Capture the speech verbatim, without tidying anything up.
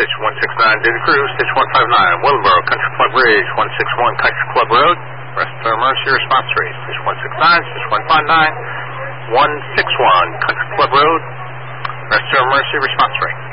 Station one six nine, data crew, Station one five nine, Wilbur, Country Club Ridge, one six one, Country Club Road, Restore Mercy, response three, Station one six nine, Station one five nine, one six one, Country Club Road, Restore Mercy, response three.